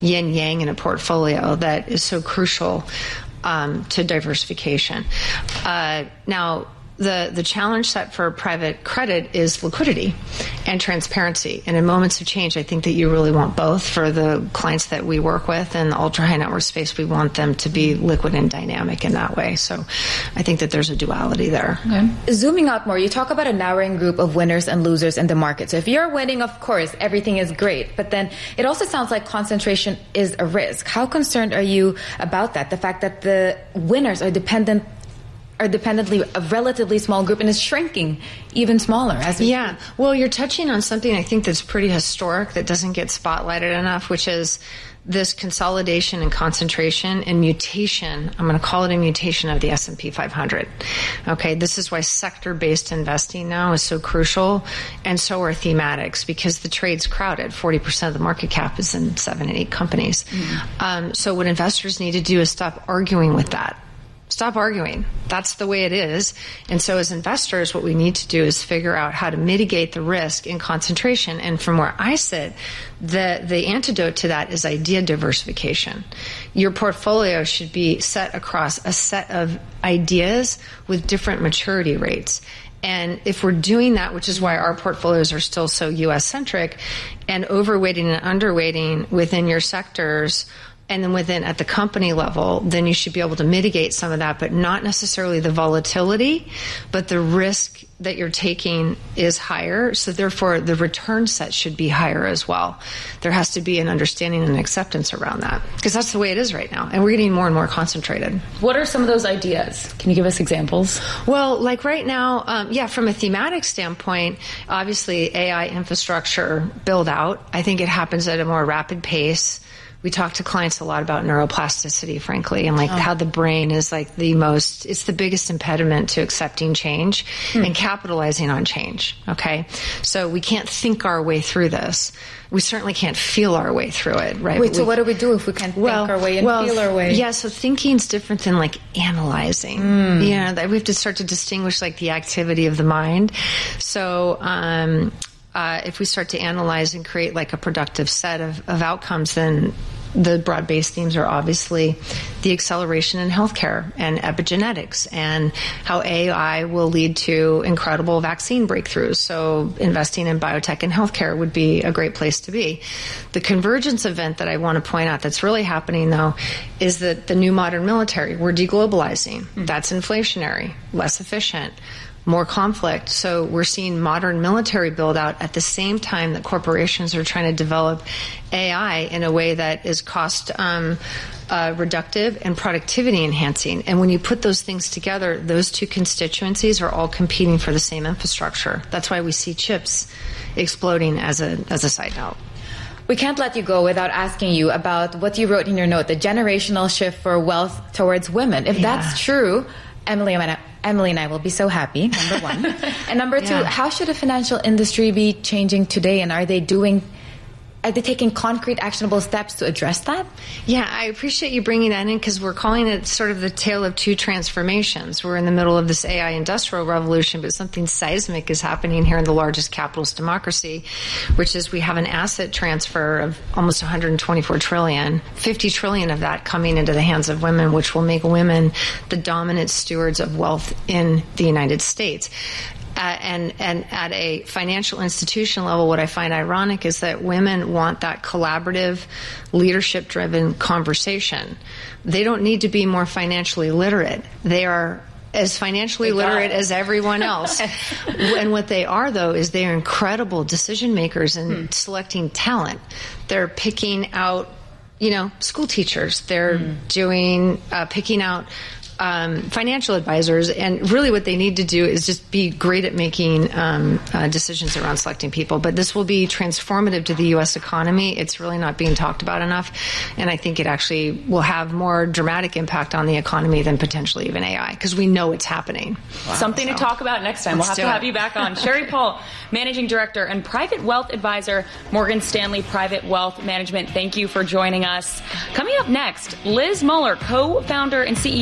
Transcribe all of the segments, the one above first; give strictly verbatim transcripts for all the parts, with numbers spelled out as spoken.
yin yang in a portfolio that is so crucial um, to diversification. Uh, now, The, the challenge set for private credit is liquidity and transparency. And in moments of change, I think that you really want both. For the clients that we work with in the ultra-high net worth space, we want them to be liquid and dynamic in that way. So I think that there's a duality there. Okay. Zooming out more, you talk about a narrowing group of winners and losers in the market. So if you're winning, of course, everything is great. But then it also sounds like concentration is a risk. How concerned are you about that? The fact that the winners are dependent are dependently a relatively small group and is shrinking even smaller as we Yeah. Speak. Well, you're touching on something I think that's pretty historic that doesn't get spotlighted enough, which is this consolidation and concentration and mutation. I'm going to call it a mutation of the S and P five hundred. Okay. This is why sector-based investing now is so crucial, and so are thematics, because the trade's crowded. forty percent of the market cap is in seven and eight companies. Mm-hmm. Um, so what investors need to do is stop arguing with that. Stop arguing. That's the way it is. And so as investors, what we need to do is figure out how to mitigate the risk in concentration. And from where I sit, the, the antidote to that is idea diversification. Your portfolio should be set across a set of ideas with different maturity rates. And if we're doing that, which is why our portfolios are still so U S centric, and overweighting and underweighting within your sectors, and then within at the company level, then you should be able to mitigate some of that, but not necessarily the volatility, but the risk that you're taking is higher. So therefore, the return set should be higher as well. There has to be an understanding and acceptance around that, because that's the way it is right now. And we're getting more and more concentrated. What are some of those ideas? Can you give us examples? Well, like right now, um, yeah, from a thematic standpoint, obviously A I infrastructure build out. I think it happens at a more rapid pace. We talk to clients a lot about neuroplasticity, frankly, and like oh. how the brain is like the most, it's the biggest impediment to accepting change hmm. and capitalizing on change. Okay. So we can't think our way through this. We certainly can't feel our way through it, right? Wait, but so we, what do we do if we can't well, think our way and well, feel our way? Yeah, so thinking's different than like analyzing. Mm. You know, that we have to start to distinguish like the activity of the mind. So, um, Uh, if we start to analyze and create like a productive set of, of outcomes, then the broad-based themes are obviously the acceleration in healthcare and epigenetics, and how A I will lead to incredible vaccine breakthroughs. So investing in biotech and healthcare would be a great place to be. The convergence event that I want to point out that's really happening, though, is that the new modern military, we're deglobalizing. Mm-hmm. That's inflationary, less efficient, more conflict. So we're seeing modern military build out at the same time that corporations are trying to develop A I in a way that is cost um, uh, reductive and productivity enhancing. And when you put those things together, those two constituencies are all competing for the same infrastructure. That's why we see chips exploding as a as a side note. We can't let you go without asking you about what you wrote in your note, the generational shift for wealth towards women. If yeah. that's true, Emily, I'm gonna Emily and I will be so happy, number one. And number two, yeah. how should the financial industry be changing today? And are they doing, are they taking concrete, actionable steps to address that? Yeah, I appreciate you bringing that in, because we're calling it sort of the tale of two transformations. We're in the middle of this A I industrial revolution, but something seismic is happening here in the largest capitalist democracy, which is we have an asset transfer of almost one hundred twenty-four trillion, fifty trillion of that coming into the hands of women, which will make women the dominant stewards of wealth in the United States. Uh, and, and at a financial institution level, what I find ironic is that women want that collaborative, leadership-driven conversation. They don't need to be more financially literate. They are as financially literate as everyone else. And what they are, though, is they are incredible decision makers in hmm. selecting talent. They're picking out, you know, school teachers. They're hmm. doing, uh, picking out Um, financial advisors, and really what they need to do is just be great at making um, uh, decisions around selecting people. But this will be transformative to the U S economy. It's really not being talked about enough, and I think it actually will have more dramatic impact on the economy than potentially even A I, because we know it's happening. Wow. Something so, to talk about next time. We'll have to it. have you back on. Sherry Paul, Managing Director and Private Wealth Advisor, Morgan Stanley Private Wealth Management. Thank you for joining us. Coming up next, Liz Muller, co-founder and C E O of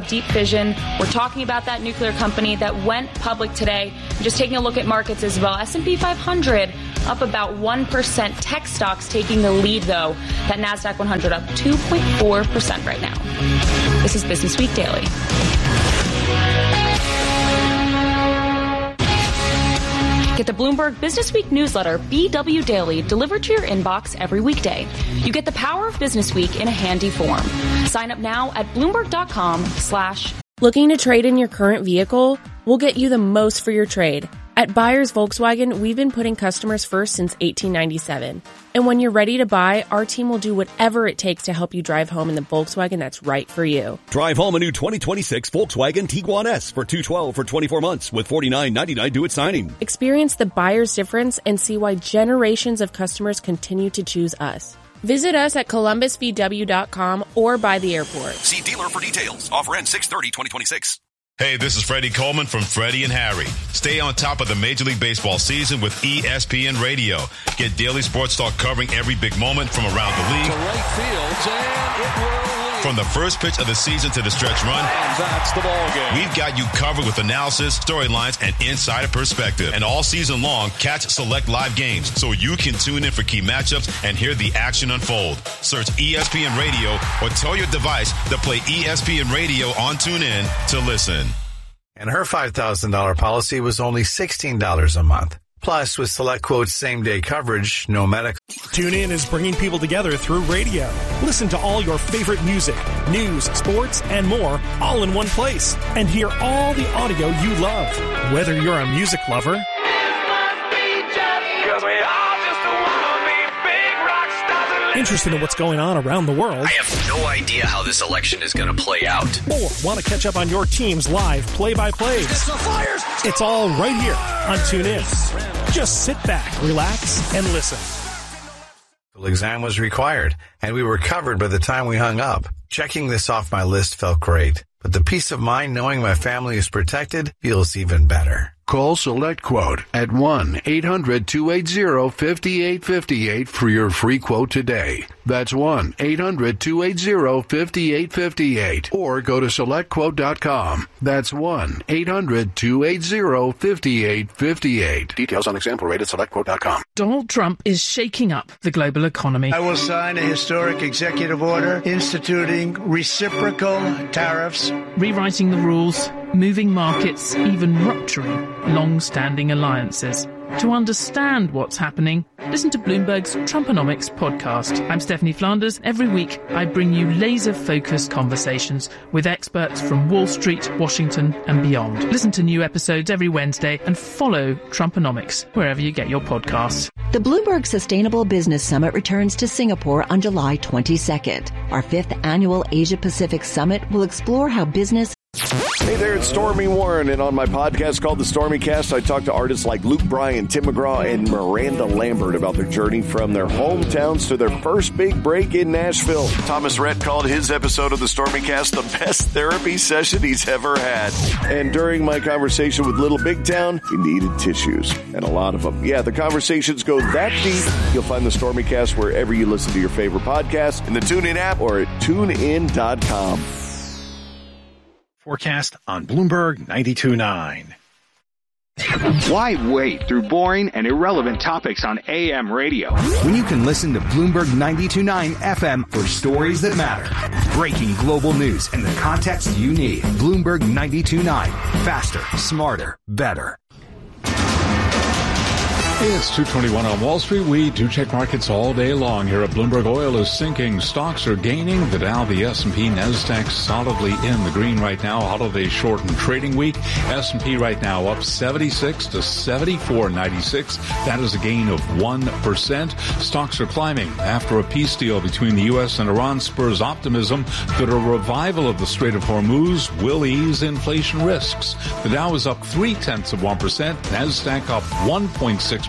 Deep Fission. We're talking about that nuclear company that went public today. Just taking a look at markets as well. S and P five hundred up about one percent. Tech stocks taking the lead, though. That NASDAQ one hundred up two point four percent right now. This is Business Week Daily. Get the Bloomberg Business Week newsletter, B W Daily, delivered to your inbox every weekday. You get the power of Business Week in a handy form. Sign up now at Bloomberg.com slash. Looking to trade in your current vehicle? We'll get you the most for your trade. At Buyers Volkswagen, we've been putting customers first since eighteen ninety-seven. And when you're ready to buy, our team will do whatever it takes to help you drive home in the Volkswagen that's right for you. Drive home a new twenty twenty-six Volkswagen Tiguan S for two hundred twelve dollars for twenty-four months with forty-nine ninety-nine due at signing. Experience the buyer's difference and see why generations of customers continue to choose us. Visit us at columbus v w dot com or by the airport. See dealer for details. Offer ends six thirty twenty twenty-six. Hey, this is Freddie Coleman from Freddie and Harry. Stay on top of the Major League Baseball season with E S P N Radio. Get daily sports talk covering every big moment from around the league. To right field, and it will lead. From the first pitch of the season to the stretch run. And that's the ball game. We've got you covered with analysis, storylines, and insider perspective. And all season long, catch select live games so you can tune in for key matchups and hear the action unfold. Search E S P N Radio or tell your device to play E S P N Radio on TuneIn to listen. And her five thousand dollars policy was only sixteen dollars a month. Plus, with SelectQuote's same-day coverage, no medical. TuneIn is bringing people together through radio. Listen to all your favorite music, news, sports, and more, all in one place. And hear all the audio you love. Whether you're a music lover, interested in what's going on around the world, I have no idea how this election is going to play out, or want to catch up on your team's live play-by-plays. It's the Flyers. It's all right here on TuneIn. Just sit back, relax, and listen. The exam was required, and we were covered by the time we hung up. Checking this off my list felt great, but the peace of mind knowing my family is protected feels even better. Call SelectQuote at one eight hundred two eight zero five eight five eight for your free quote today. That's one eight hundred two eight zero five eight five eight. Or go to select quote dot com. That's one eight hundred two eight zero five eight five eight. Details on example rate at select quote dot com. Donald Trump is shaking up the global economy. I will sign a historic executive order instituting reciprocal tariffs, rewriting the rules, moving markets, even rupturing long-standing alliances. To understand what's happening, listen to Bloomberg's Trumponomics podcast. I'm Stephanie Flanders. Every week, I bring you laser-focused conversations with experts from Wall Street, Washington, and beyond. Listen to new episodes every Wednesday and follow Trumponomics wherever you get your podcasts. The Bloomberg Sustainable Business Summit returns to Singapore on July twenty-second. Our fifth annual Asia-Pacific Summit will explore how business... Hey there, it's Stormy Warren, and on my podcast called The Stormy Cast, I talk to artists like Luke Bryan, Tim McGraw, and Miranda Lambert about their journey from their hometowns to their first big break in Nashville. Thomas Rhett called his episode of The Stormy Cast the best therapy session he's ever had. And during my conversation with Little Big Town, he needed tissues, and a lot of them. Yeah, the conversations go that deep. You'll find The Stormy Cast wherever you listen to your favorite podcast, in the TuneIn app, or at tune in dot com. Forecast on Bloomberg ninety-two point nine. Why wait through boring and irrelevant topics on A M radio when you can listen to Bloomberg ninety-two point nine F M for stories that matter? Breaking global news and the context you need. Bloomberg ninety-two point nine. Faster, smarter, better. It's two twenty-one on Wall Street. We do check markets all day long here at Bloomberg. Oil is sinking. Stocks are gaining. The Dow, the S and P, NASDAQ solidly in the green right now. Holiday shortened trading week. S and P right now up seventy-six to seventy-four ninety-six. That is a gain of one percent. Stocks are climbing after a peace deal between the U S and Iran spurs optimism that a revival of the Strait of Hormuz will ease inflation risks. The Dow is up three tenths of one percent. NASDAQ up one point six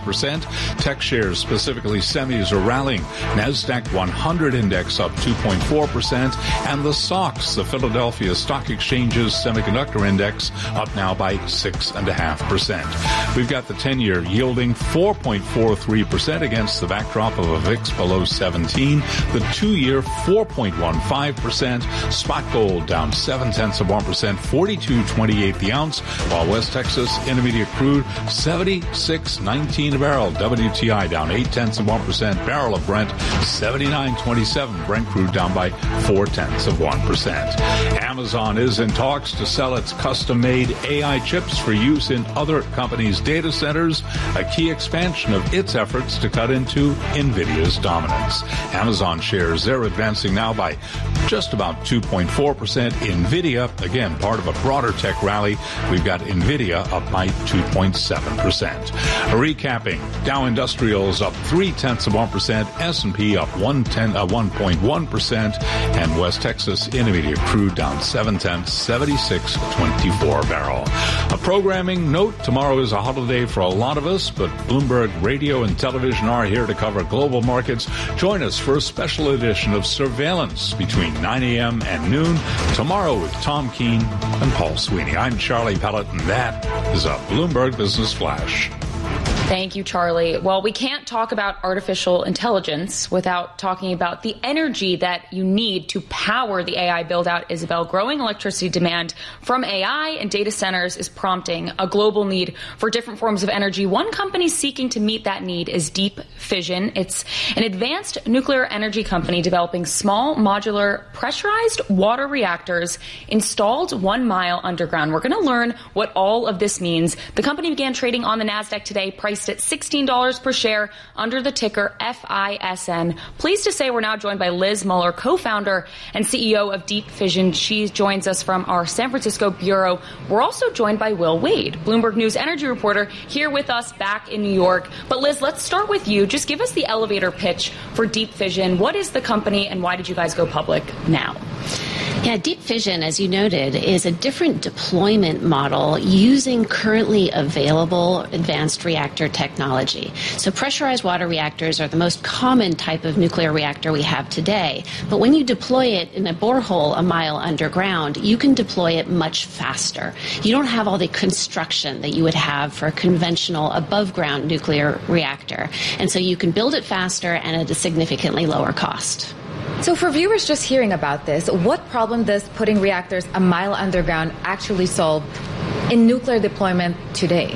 percent. Tech shares, specifically semis, are rallying. NASDAQ one hundred index up two point four percent. And the S O X, the Philadelphia Stock Exchange's semiconductor index, up now by six point five percent. We've got the ten-year yielding four point four three percent against the backdrop of a V I X below seventeen. The two-year four point one five percent. Spot gold down seven tenths of one percent, forty-two twenty-eight the ounce, while West Texas Intermediate crude seventy-six nineteen a barrel. W T I down eight tenths of one percent. Barrel of Brent seventy-nine twenty-seven. Brent crude down by four tenths of one percent. Amazon is in talks to sell its custom-made A I chips for use in other companies' data centers, a key expansion of its efforts to cut into NVIDIA's dominance. Amazon shares, they're advancing now by just about two point four percent. NVIDIA, again, part of a broader tech rally. We've got NVIDIA up by two point seven percent. Recapping, Dow Industrials up three tenths of one percent, S and P up one point one percent, and West Texas Intermediate crude down seven tenths, seventy-six twenty-four barrel. A programming note, tomorrow is a holiday for a lot of us, but Bloomberg Radio and Television are here to cover global markets. Join us for a special edition of Surveillance between nine a.m. and noon tomorrow with Tom Keene and Paul Sweeney. I'm Charlie Pellet, and that is a Bloomberg Business Flash. Thank you, Charlie. Well, we can't talk about artificial intelligence without talking about the energy that you need to power the A I build-out, Isabel. Growing electricity demand from A I and data centers is prompting a global need for different forms of energy. One company seeking to meet that need is Deep Fission. It's an advanced nuclear energy company developing small, modular, pressurized water reactors installed one mile underground. We're going to learn what all of this means. The company began trading on the NASDAQ today, priced at sixteen dollars per share under the ticker F I S N. Pleased to say we're now joined by Liz Muller, co-founder and C E O of Deep Fission. She joins us from our San Francisco bureau. We're also joined by Will Wade, Bloomberg News energy reporter, here with us back in New York. But Liz, let's start with you. Just give us the elevator pitch for Deep Fission. What is the company and why did you guys go public now? Yeah, Deep Fission, as you noted, is a different deployment model using currently available advanced reactor technology. So pressurized water reactors are the most common type of nuclear reactor we have today. But when you deploy it in a borehole a mile underground, you can deploy it much faster. You don't have all the construction that you would have for a conventional above-ground nuclear reactor. And so you can build it faster and at a significantly lower cost. So for viewers just hearing about this, what problem does putting reactors a mile underground actually solve in nuclear deployment today?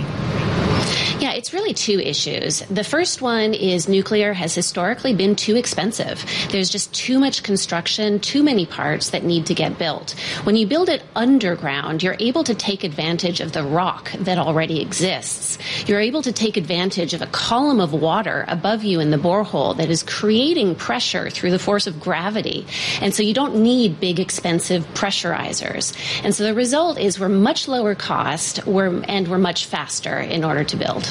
Yeah, it's really two issues. The first one is nuclear has historically been too expensive. There's just too much construction, too many parts that need to get built. When you build it underground, you're able to take advantage of the rock that already exists. You're able to take advantage of a column of water above you in the borehole that is creating pressure through the force of gravity. And so you don't need big, expensive pressurizers. And so the result is we're much lower cost we're, and we're much faster in order to build.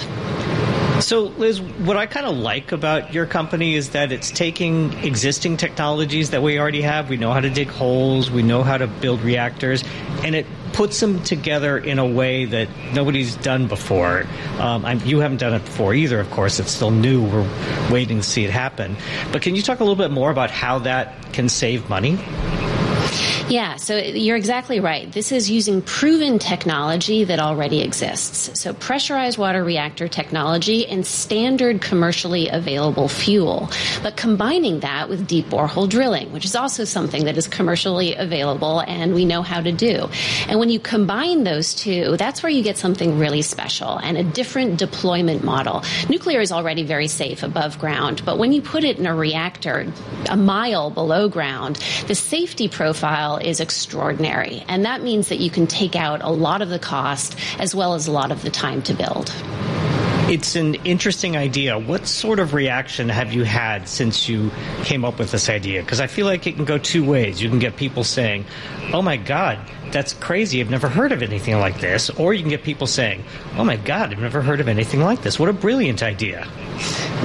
So, Liz, what I kind of like about your company is that it's taking existing technologies that we already have. We know how to dig holes. We know how to build reactors. And it puts them together in a way that nobody's done before. Um, I'm, you haven't done it before either, of course. It's still new. We're waiting to see it happen. But can you talk a little bit more about how that can save money? Yeah, so you're exactly right. This is using proven technology that already exists. So pressurized water reactor technology and standard commercially available fuel. But combining that with deep borehole drilling, which is also something that is commercially available and we know how to do. And when you combine those two, that's where you get something really special and a different deployment model. Nuclear is already very safe above ground, but when you put it in a reactor a mile below ground, the safety profile is extraordinary. And that means that you can take out a lot of the cost as well as a lot of the time to build. It's an interesting idea. What sort of reaction have you had since you came up with this idea? Because I feel like it can go two ways. You can get people saying, oh my God, that's crazy. I've never heard of anything like this. Or you can get people saying, oh my God, I've never heard of anything like this. What a brilliant idea.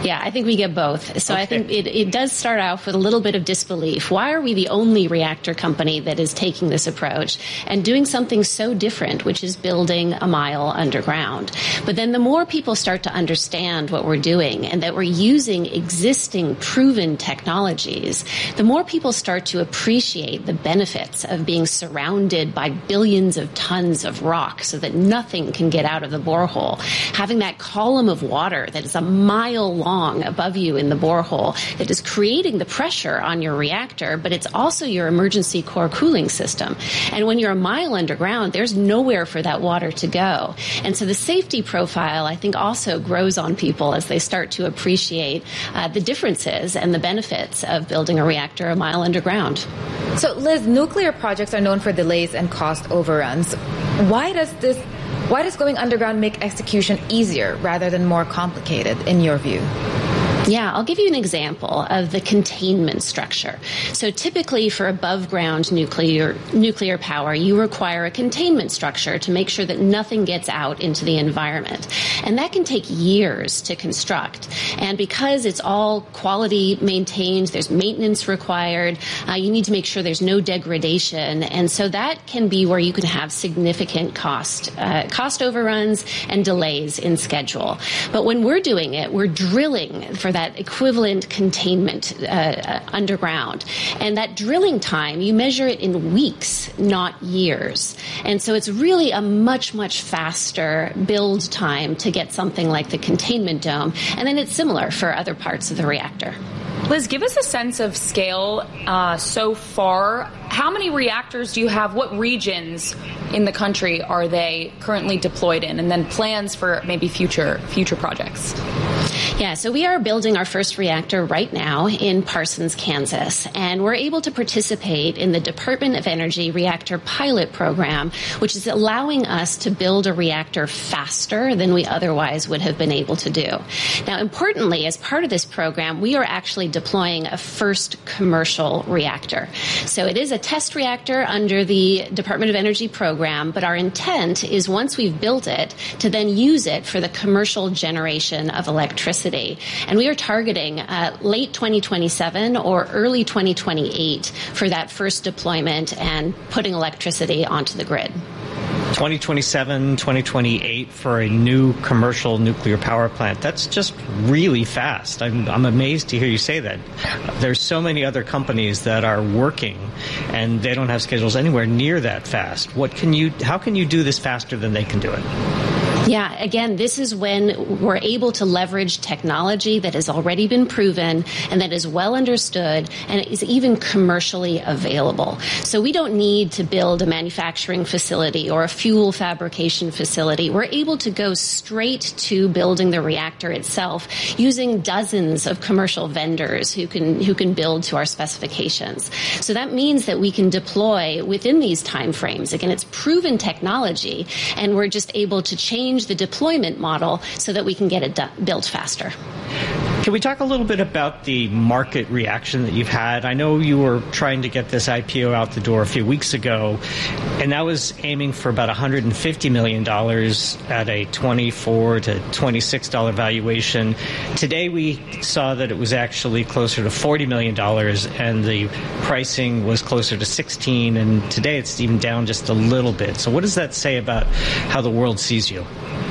Yeah, I think we get both. So Okay. I think it, it does start off with a little bit of disbelief. Why are we the only reactor company that is taking this approach and doing something so different, which is building a mile underground? But then the more people start to understand what we're doing and that we're using existing proven technologies, the more people start to appreciate the benefits of being surrounded by billions of tons of rock so that nothing can get out of the borehole. Having that column of water that is a mile long above you in the borehole that is creating the pressure on your reactor, but it's also your emergency core cooling system. And when you're a mile underground, there's nowhere for that water to go. And so the safety profile, I think, also grows on people as they start to appreciate uh, the differences and the benefits of building a reactor a mile underground. So, Liz, nuclear projects are known for delays and cost overruns. Why does this, why does going underground make execution easier rather than more complicated, in your view? Yeah, I'll give you an example of the containment structure. So typically for above ground nuclear nuclear power, you require a containment structure to make sure that nothing gets out into the environment. And that can take years to construct. And because it's all quality maintained, there's maintenance required, uh, you need to make sure there's no degradation. And so that can be where you can have significant cost, uh, cost overruns and delays in schedule. But when we're doing it, we're drilling for that equivalent containment uh, uh, underground. And that drilling time, you measure it in weeks, not years. And so it's really a much, much faster build time to get something like the containment dome. And then it's similar for other parts of the reactor. Liz, give us a sense of scale uh, so far. How many reactors do you have? What regions in the country are they currently deployed in? And then plans for maybe future future projects? Yeah, so we are building our first reactor right now in Parsons, Kansas, and we're able to participate in the Department of Energy Reactor Pilot Program, which is allowing us to build a reactor faster than we otherwise would have been able to do. Now, importantly, as part of this program, we are actually deploying a first commercial reactor. So it is a test reactor under the Department of Energy program, but our intent is once we've built it to then use it for the commercial generation of electricity. And we are targeting uh, late twenty twenty-seven or early twenty twenty-eight for that first deployment and putting electricity onto the grid. twenty twenty-seven, twenty twenty-eight for a new commercial nuclear power plant. That's just really fast. I'm, I'm amazed to hear you say that. There's so many other companies that are working and they don't have schedules anywhere near that fast. What can you, how can you do this faster than they can do it? Yeah, again, this is when we're able to leverage technology that has already been proven and that is well understood and is even commercially available. So we don't need to build a manufacturing facility or a fuel fabrication facility. We're able to go straight to building the reactor itself using dozens of commercial vendors who can who can build to our specifications. So that means that we can deploy within these timeframes. Again, it's proven technology, and we're just able to change the deployment model so that we can get it do- built faster. Can we talk a little bit about the market reaction that you've had? I know you were trying to get this I P O out the door a few weeks ago, and that was aiming for about one hundred fifty million dollars at a twenty-four to twenty-six dollars valuation. Today we saw that it was actually closer to forty million dollars, and the pricing was closer to sixteen, and today it's even down just a little bit. So what does that say about how the world sees you?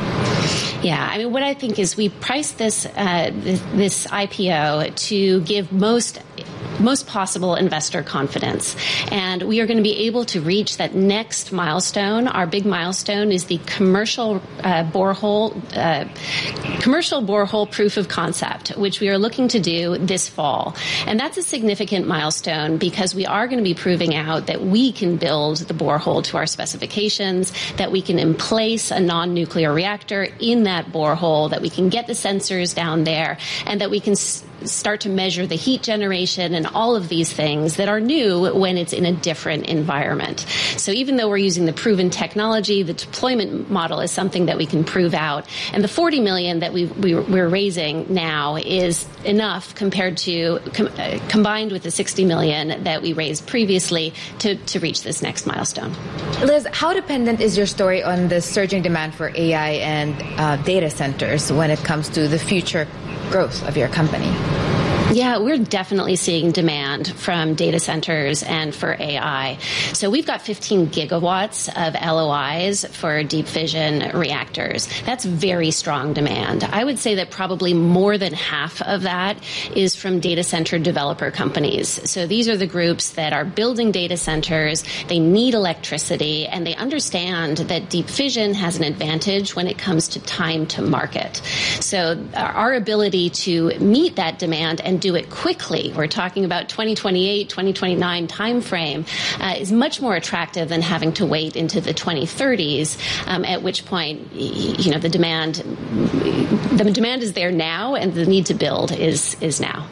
Yeah, I mean, what I think is we priced this uh, this, this I P O to give most most possible investor confidence. And we are going to be able to reach that next milestone. Our big milestone is the commercial uh, borehole, uh, commercial borehole proof of concept, which we are looking to do this fall. And that's a significant milestone because we are going to be proving out that we can build the borehole to our specifications, that we can emplace a non-nuclear reactor in that borehole, that we can get the sensors down there, and that we can s- start to measure the heat generation and all of these things that are new when it's in a different environment. So even though we're using the proven technology, the deployment model is something that we can prove out. And the forty million dollars that we, we, we're raising now is enough compared to, com, uh, combined with the sixty million dollars that we raised previously to, to reach this next milestone. Liz, how dependent is your story on the surging demand for A I and uh, data centers when it comes to the future growth of your company? Yeah, we're definitely seeing demand from data centers and for A I. So we've got fifteen gigawatts of L O Is for deep fission reactors. That's very strong demand. I would say that probably more than half of that is from data center developer companies. So these are the groups that are building data centers. They need electricity, and they understand that deep fission has an advantage when it comes to time to market. So our ability to meet that demand and do it quickly, we're talking about twenty twenty-eight, twenty twenty-nine timeframe, uh, is much more attractive than having to wait into the twenty thirties, um, at which point, you know, the demand, the demand is there now, and the need to build is is now.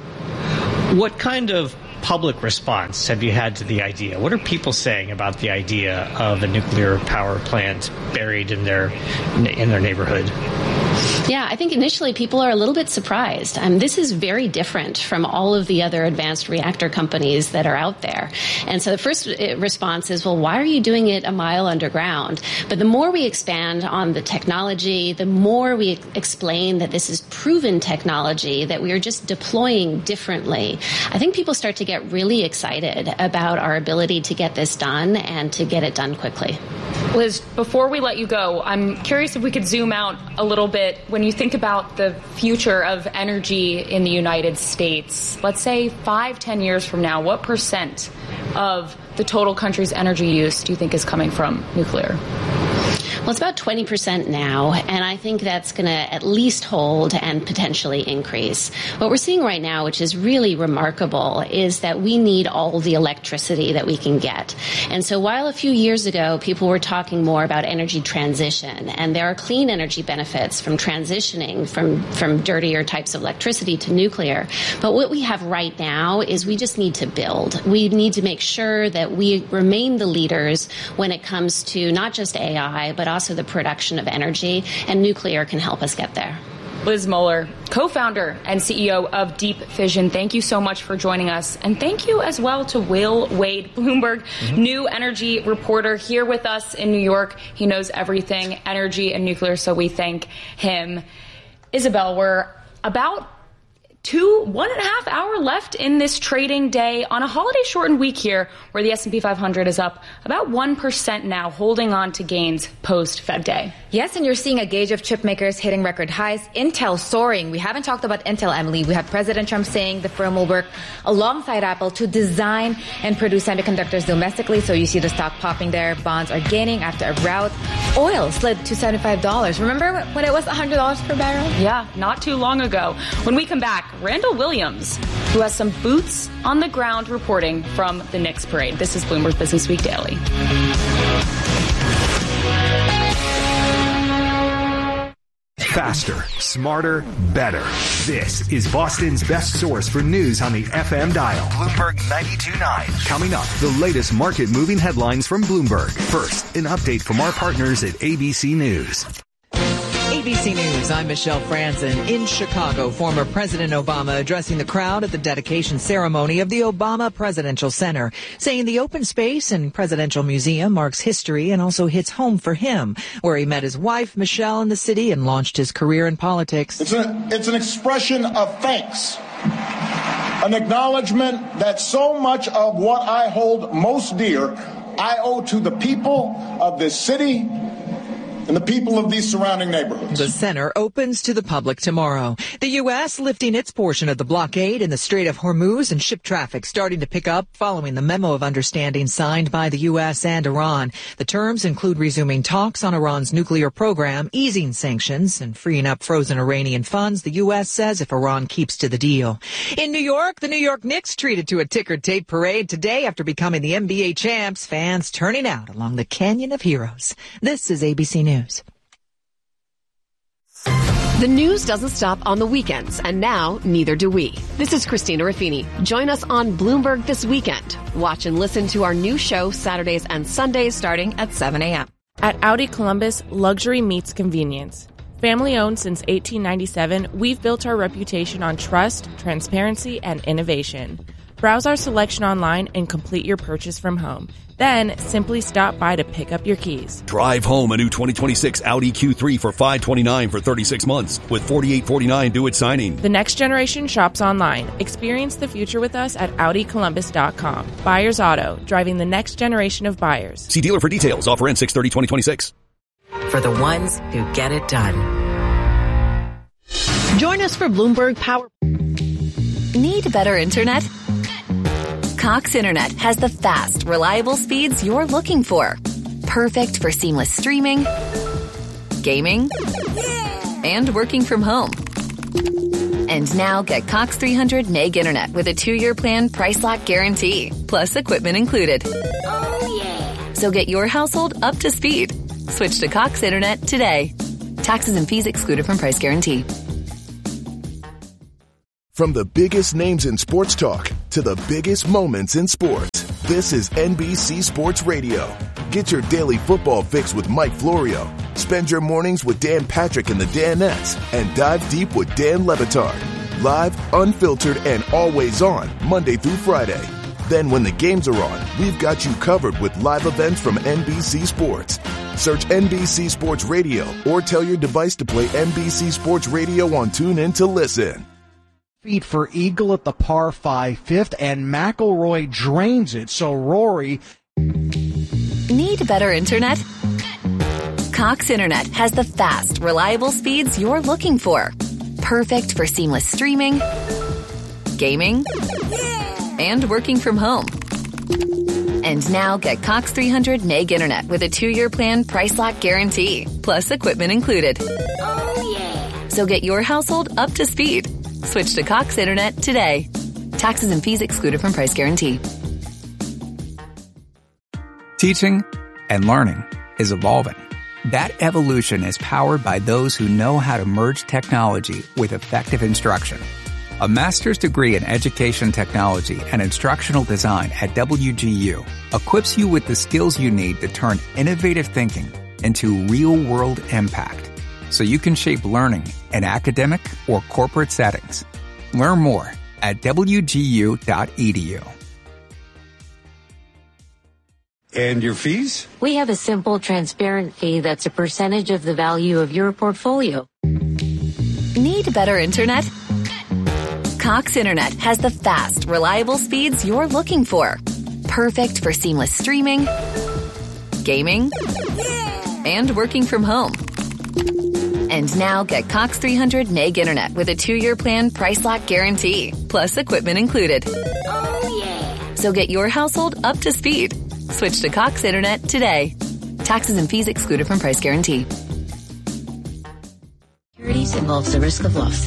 What kind of public response have you had to the idea? What are people saying about the idea of a nuclear power plant buried in their in their neighborhood? Yeah, I think initially people are a little bit surprised. Um, this is very different from all of the other advanced reactor companies that are out there. And so the first response is, well, why are you doing it a mile underground? But the more we expand on the technology, the more we explain that this is proven technology that we are just deploying differently, I think people start to get really excited about our ability to get this done and to get it done quickly. Liz, before we let you go, I'm curious if we could zoom out a little bit. When you think about the future of energy in the United States, let's say five, ten years from now, what percent of the total country's energy use do you think is coming from nuclear? Well, it's about twenty percent now, and I think that's going to at least hold and potentially increase. What we're seeing right now, which is really remarkable, is that we need all the electricity that we can get. And so while a few years ago people were talking more about energy transition, and there are clean energy benefits from transitioning from, from dirtier types of electricity to nuclear, but what we have right now is we just need to build. We need to make sure that we remain the leaders when it comes to not just A I, but also the production of energy, and nuclear can help us get there. Liz Moeller, co-founder and C E O of Deep Fission, thank you so much for joining us. And thank you as well to Will Wade, Bloomberg mm-hmm. new energy reporter here with us in New York. He knows everything energy and nuclear, so we thank him. Isabel, we're about two, one and a half hour left in this trading day on a holiday shortened week here, where the S and P five hundred is up about one percent now, holding on to gains post Fed Day. Yes, and you're seeing a gauge of chip makers hitting record highs. Intel soaring. We haven't talked about Intel, Emily. We have President Trump saying the firm will work alongside Apple to design and produce semiconductors domestically. So you see the stock popping there. Bonds are gaining after a rout. Oil slid to seventy-five dollars. Remember when it was one hundred dollars per barrel? Yeah, not too long ago. When we come back, Randall Williams, who has some boots on the ground reporting from the Knicks parade. This is Bloomberg Business Week Daily. Faster, smarter, better. This is Boston's best source for news on the F M dial. Bloomberg ninety-two point nine. Coming up, the latest market-moving headlines from Bloomberg. First, an update from our partners at A B C News. A B C News, I'm Michelle Franzen. In Chicago, former President Obama addressing the crowd at the dedication ceremony of the Obama Presidential Center, saying the open space and Presidential Museum marks history and also hits home for him, where he met his wife, Michelle, in the city and launched his career in politics. It's, a, it's an expression of thanks, an acknowledgement that so much of what I hold most dear I owe to the people of this city and the people of these surrounding neighborhoods. The center opens to the public tomorrow. The U S lifting its portion of the blockade in the Strait of Hormuz, and ship traffic starting to pick up following the memo of understanding signed by the U S and Iran. The terms include resuming talks on Iran's nuclear program, easing sanctions, and freeing up frozen Iranian funds, the U S says, if Iran keeps to the deal. In New York, the New York Knicks treated to a ticker tape parade today after becoming the N B A champs, fans turning out along the Canyon of Heroes. This is A B C News. The news doesn't stop on the weekends, and now neither do we. This is Christina Raffini. Join us on Bloomberg this weekend. Watch and listen to our new show Saturdays and Sundays starting at seven a.m. At Audi Columbus, luxury meets convenience. Family owned since eighteen ninety-seven, we've built our reputation on trust, transparency, and innovation. Browse our selection online and complete your purchase from home. Then, simply stop by to pick up your keys. Drive home a new twenty twenty-six Audi Q three for five hundred twenty-nine dollars for thirty-six months with forty-eight forty-nine due at signing. The next generation shops online. Experience the future with us at Audi Columbus dot com. Buyers Auto, driving the next generation of buyers. See dealer for details. Offer ends six thirty twenty twenty-six. For the ones who get it done. Join us for Bloomberg Power. Need better internet? Cox Internet has the fast, reliable speeds you're looking for. Perfect for seamless streaming, gaming, and working from home. And now get Cox three hundred meg internet with a two-year plan price lock guarantee, plus equipment included. Oh, yeah. So get your household up to speed. Switch to Cox Internet today. Taxes and fees excluded from price guarantee. From the biggest names in sports talk to the biggest moments in sports, this is N B C Sports Radio. Get your daily football fix with Mike Florio. Spend your mornings with Dan Patrick and the Danettes, and dive deep with Dan Le Batard. Live, unfiltered, and always on, Monday through Friday. Then when the games are on, we've got you covered with live events from N B C Sports. Search N B C Sports Radio or tell your device to play N B C Sports Radio on TuneIn to listen. Feet for eagle at the par five fifth, and McIlroy drains it. So Rory. Need better internet? Cox Internet has the fast, reliable speeds you're looking for. Perfect for seamless streaming, gaming, and working from home. And now get Cox three hundred meg internet with a two-year plan price lock guarantee, plus equipment included. Oh, yeah. So get your household up to speed. Switch to Cox Internet today. Taxes and fees excluded from price guarantee. Teaching and learning is evolving. That evolution is powered by those who know how to merge technology with effective instruction. A master's degree in education technology and instructional design at W G U equips you with the skills you need to turn innovative thinking into real-world impact, so you can shape learning in academic or corporate settings. Learn more at W G U dot E D U. And your fees? We have a simple, transparent fee that's a percentage of the value of your portfolio. Need better internet? Cox Internet has the fast, reliable speeds you're looking for. Perfect for seamless streaming, gaming, and working from home. And now get Cox three hundred meg internet with a two-year plan price lock guarantee, plus equipment included. Oh, yeah. So get your household up to speed. Switch to Cox Internet today. Taxes and fees excluded from price guarantee. Securities involves the risk of loss.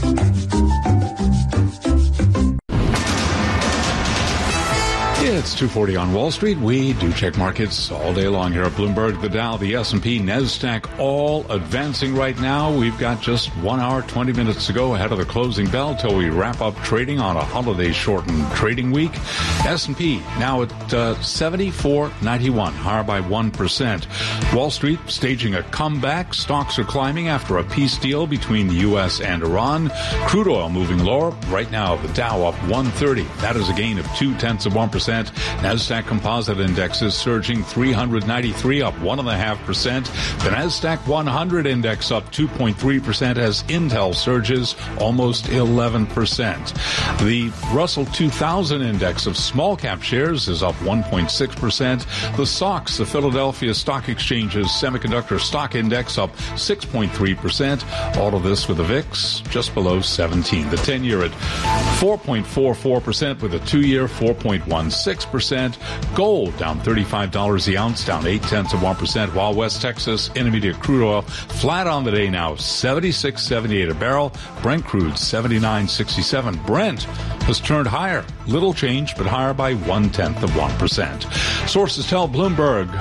It's two forty on Wall Street. We do check markets all day long here at Bloomberg. The Dow, the S and P, NASDAQ, all advancing right now. We've got just one hour, twenty minutes to go ahead of the closing bell till we wrap up trading on a holiday-shortened trading week. S and P now at uh, seventy-four ninety-one, higher by one percent. Wall Street staging a comeback. Stocks are climbing after a peace deal between the U S and Iran. Crude oil moving lower. Right now, the Dow up one thirty. That is a gain of two-tenths of one percent. NASDAQ Composite Index is surging three hundred ninety-three, up one point five percent. The NASDAQ one hundred Index up two point three percent as Intel surges almost eleven percent. The Russell two thousand Index of small cap shares is up one point six percent. The S O X, the Philadelphia Stock Exchange's Semiconductor Stock Index, up six point three percent. All of this with the V I X just below seventeen. The ten-year at four point four four percent with a two-year four point one six percent. Gold down thirty-five dollars the ounce, down eight tenths of one percent, while West Texas Intermediate crude oil flat on the day now, seventy-six seventy-eight a barrel. Brent crude seventy-nine sixty-seven. Brent has turned higher. Little change, but higher by one tenth of one percent. Sources tell Bloomberg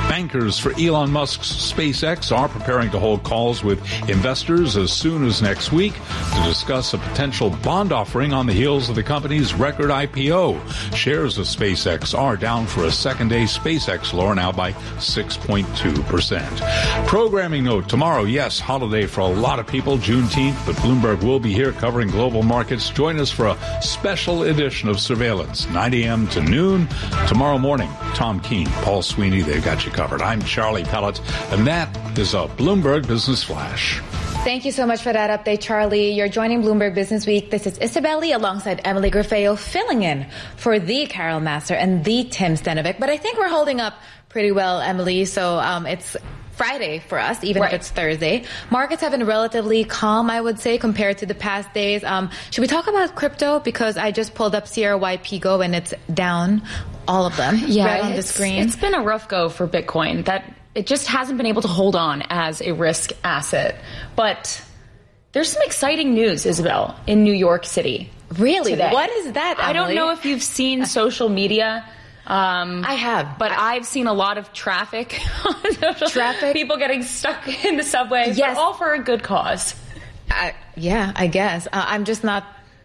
Bankers for Elon Musk's SpaceX are preparing to hold calls with investors as soon as next week to discuss a potential bond offering on the heels of the company's record I P O. Shares of SpaceX are down for a second day. SpaceX lower now by six point two percent. Programming note, tomorrow, yes, holiday for a lot of people, Juneteenth, but Bloomberg will be here covering global markets. Join us for a special edition of Surveillance, nine a.m. to noon. Tomorrow morning, Tom Keene, Paul Sweeney, they've got you covered. I'm Charlie Pellet, and that is a Bloomberg Business Flash. Thank you so much for that update, Charlie. You're joining Bloomberg Business Week. This is Isabel Lee alongside Emily Grafeo, filling in for the Carol Master and the Tim Stenovic. But I think we're holding up pretty well, Emily. So um, it's Friday for us, even right. if it's Thursday. Markets have been relatively calm, I would say, compared to the past days. Um, should we talk about crypto? Because I just pulled up C R Y P Go and it's down, all of them, yeah, right on the screen. It's been a rough go for Bitcoin. That it just hasn't been able to hold on as a risk asset. But there's some exciting news, Isabel, in New York City. Really? Today. What is that, Emily? I don't know if you've seen social media. Um, I have. But I, I've seen a lot of traffic. Traffic? People getting stuck in the subway. Yes. But all for a good cause. Uh, yeah, I guess. Uh, I'm just not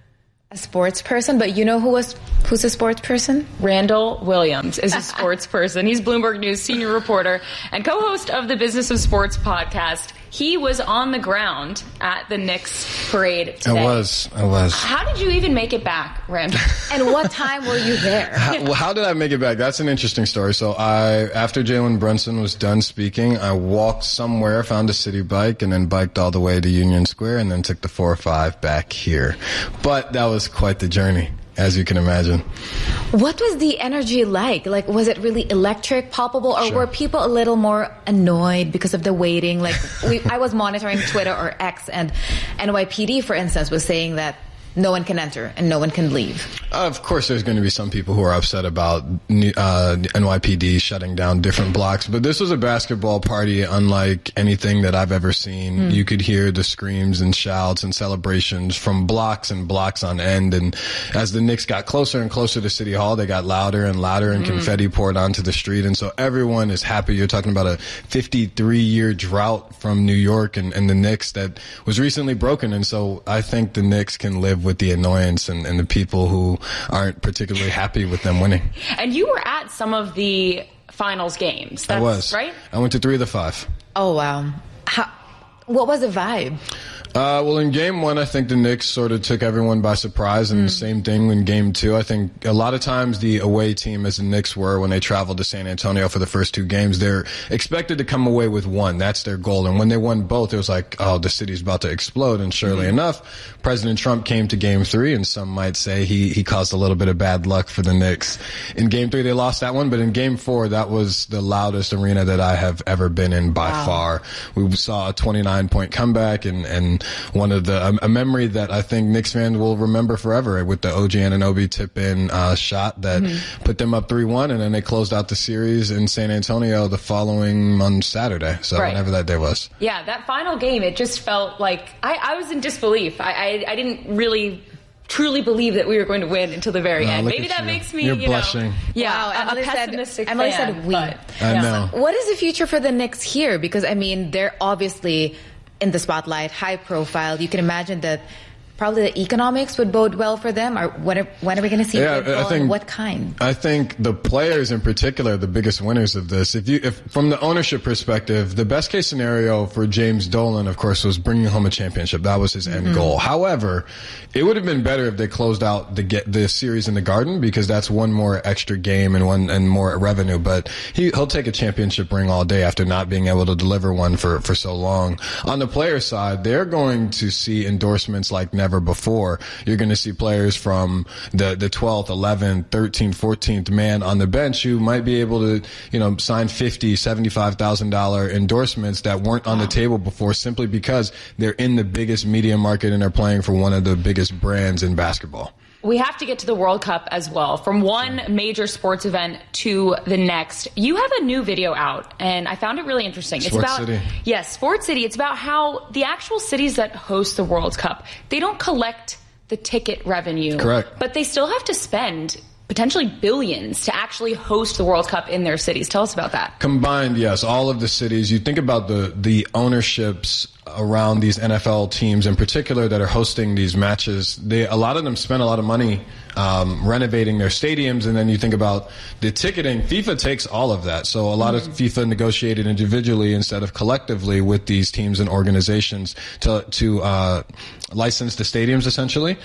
a sports person, but you know who was who's a sports person? Randall Williams is a sports person. He's Bloomberg News senior reporter and co-host of the Business of Sports podcast. He was on the ground at the Knicks parade today. I was. I was. How did you even make it back, Randall? And what time were you there? How, well, how did I make it back? That's an interesting story. So I, after Jalen Brunson was done speaking, I walked somewhere, found a city bike, and then biked all the way to Union Square, and then took the four oh five back here. But that was quite the journey, as you can imagine. What was the energy like? Like, was it really electric, palpable, or Sure. were people a little more annoyed because of the waiting? Like, we, I was monitoring Twitter or X, and N Y P D, for instance, was saying that no one can enter and no one can leave. Uh, of course, there's going to be some people who are upset about uh, N Y P D shutting down different blocks, but this was a basketball party unlike anything that I've ever seen. Mm. You could hear the screams and shouts and celebrations from blocks and blocks on end, and as the Knicks got closer and closer to City Hall, they got louder and louder, and mm. confetti poured onto the street, and so everyone is happy. You're talking about a fifty-three year drought from New York and, and the Knicks that was recently broken, and so I think the Knicks can live with the annoyance and, and the people who aren't particularly happy with them winning. And you were at some of the finals games. That's, I was. Right? I went to three of the five. Oh, wow. How, what was the vibe? Uh, well, in game one, I think the Knicks sort of took everyone by surprise, and mm. the same thing in game two. I think a lot of times the away team, as the Knicks were when they traveled to San Antonio for the first two games, they're expected to come away with one. That's their goal. And when they won both, it was like, oh, the city's about to explode. And surely mm. enough, President Trump came to game three, and some might say he, he caused a little bit of bad luck for the Knicks. In game three, they lost that one, but in game four, that was the loudest arena that I have ever been in by wow. far. We saw a twenty-nine point comeback, and, and one of the, a, a memory that I think Knicks fans will remember forever with the O G Anunoby tip-in uh, shot that mm-hmm. put them up three one, and then they closed out the series in San Antonio the following on Saturday, so right. whenever that day was. Yeah, that final game, it just felt like, I, I was in disbelief. I, I, I didn't really truly believe that we were going to win until the very no, end. Maybe that you. makes me, You're you blushing. know, yeah, wow, a, Emily a pessimistic said, Emily fan, said we. But, I yeah. know. What is the future for the Knicks here? Because, I mean, they're obviously in the spotlight, high profile. You can imagine that probably the economics would bode well for them. Or when are, when are we going to see yeah, football, I think, and what kind? I think the players in particular are the biggest winners of this. If you, if from the ownership perspective, the best case scenario for James Dolan, of course, was bringing home a championship. That was his end mm-hmm. goal. However, it would have been better if they closed out the get the series in the Garden, because that's one more extra game and one and more revenue. But he he'll take a championship ring all day after not being able to deliver one for for so long. On the player side, they're going to see endorsements like never before. You're going to see players from the the twelfth, eleventh, thirteenth, fourteenth man on the bench who might be able to, you know, sign fifty, seventy-five thousand dollar endorsements that weren't on the table before, simply because they're in the biggest media market and they're playing for one of the biggest brands in basketball. We have to get to the World Cup as well. From one major sports event to the next. You have a new video out, and I found it really interesting. Sports it's about City. Yes, Sports City. It's about how the actual cities that host the World Cup, they don't collect the ticket revenue. Correct. But they still have to spend potentially billions to actually host the World Cup in their cities. Tell us about that. Combined, yes, all of the cities. You think about the, the ownerships around these N F L teams in particular that are hosting these matches. They, a lot of them spend a lot of money um, renovating their stadiums, and then you think about the ticketing. FIFA takes all of that. So a lot mm-hmm. of FIFA negotiated individually instead of collectively with these teams and organizations to, to uh, license the stadiums, essentially.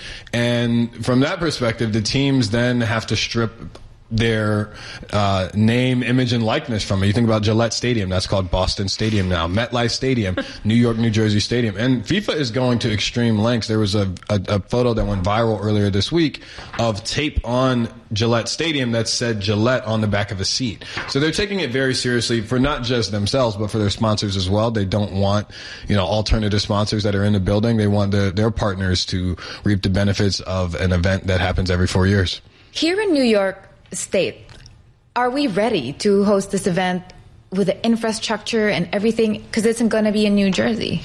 And from that perspective, the teams then have to strip their uh, name, image, and likeness from it. You think about Gillette Stadium, that's called Boston Stadium now. MetLife Stadium, New York, New Jersey Stadium. And FIFA is going to extreme lengths. There was a, a, a photo that went viral earlier this week of tape on Gillette Stadium that said Gillette on the back of a seat. So they're taking it very seriously for not just themselves, but for their sponsors as well. They don't want, you know, alternative sponsors that are in the building. They want the, their partners to reap the benefits of an event that happens every four years. Here in New York State, are we ready to host this event with the infrastructure and everything? Because it's going to be in New Jersey.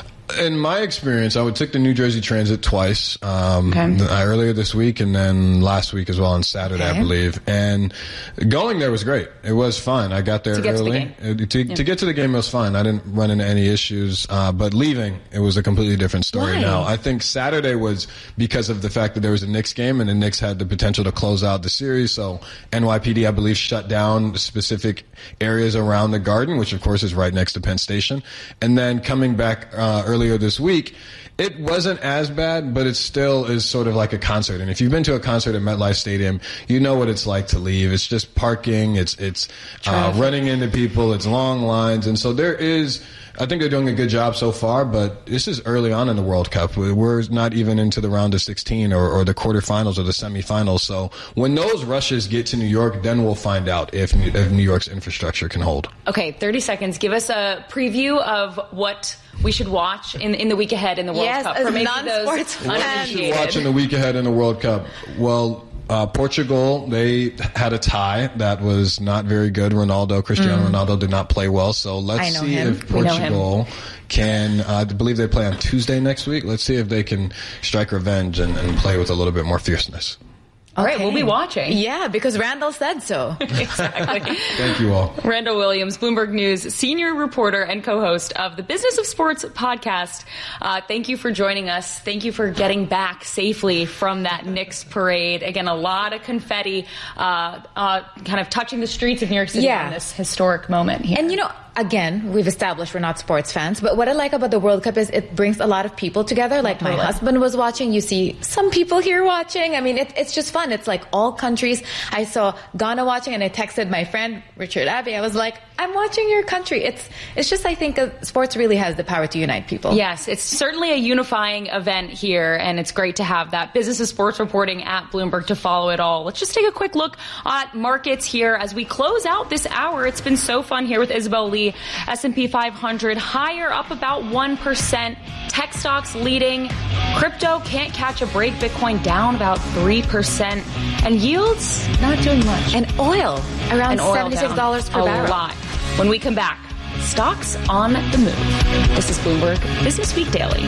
In my experience, I would take the New Jersey Transit twice, um, Okay. earlier this week and then last week as well on Saturday, I Okay. believe. And going there was great. It was fun. I got there To get to the early. game. Uh, To, Yeah. to get to the game, it was fun. I didn't run into any issues. Uh, but leaving, it was a completely different story Why? now. I think Saturday was because of the fact that there was a Knicks game and the Knicks had the potential to close out the series. So N Y P D, I believe, shut down specific areas around the Garden, which of course is right next to Penn Station. And then coming back uh, earlier this week, it wasn't as bad, but it still is sort of like a concert. And if you've been to a concert at MetLife Stadium, you know what it's like to leave. It's just parking. It's it's uh, running into people. It's long lines. And so there is, I think they're doing a good job so far, but this is early on in the World Cup. We're not even into the round of sixteen or, or the quarterfinals or the semifinals. So when those rushes get to New York, then we'll find out if, if New York's infrastructure can hold. Okay, thirty seconds. Give us a preview of what we should watch in in the week ahead in the World Yes, Cup as for maybe non-sports those fans. uninitiated. Watching the week ahead in the World Cup. Well, uh, Portugal, they had a tie that was not very good. Ronaldo, Cristiano Mm. Ronaldo did not play well. So I let's know see him. if We know him. Portugal can, uh, I believe they play on Tuesday next week. Let's see if they can strike revenge and, and play with a little bit more fierceness. All right, we'll be watching. Yeah, because Randall said so. Exactly. Thank you all. Randall Williams, Bloomberg News senior reporter and co-host of the Business of Sports podcast. Uh, thank you for joining us. Thank you for getting back safely from that Knicks parade. Again, a lot of confetti uh, uh, kind of touching the streets of New York City Yeah. in this historic moment here. And you know, again, we've established we're not sports fans, but what I like about the World Cup is it brings a lot of people together. Like my Totally. husband was watching. You see some people here watching. I mean, it, it's just fun. It's like all countries. I saw Ghana watching, and I texted my friend Richard Abbey. I was like, I'm watching your country. It's it's just, I think uh, sports really has the power to unite people. Yes, it's certainly a unifying event here, and it's great to have that Business of Sports reporting at Bloomberg to follow it all. Let's just take a quick look at markets here as we close out this hour. It's been so fun here with Isabel Lee. S and P five hundred higher, up about one percent. Tech stocks leading. Crypto can't catch a break. Bitcoin down about three percent. And yields not doing much. And oil around And oil seventy-six dollars down per a barrel. lot. When we come back, stocks on the move. This is Bloomberg Business Week Daily.